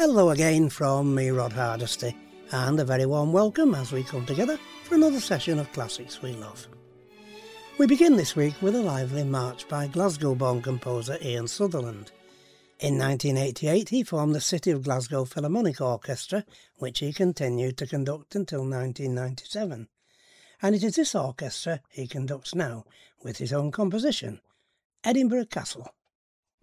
Hello again from me, Rod Hardesty, and a very warm welcome as we come together for another session of Classics We Love. We begin this week with a lively march by Glasgow-born composer Ian Sutherland. In 1988 he formed the City of Glasgow Philharmonic Orchestra, which he continued to conduct until 1997. And it is this orchestra he conducts now with his own composition, Edinburgh Castle.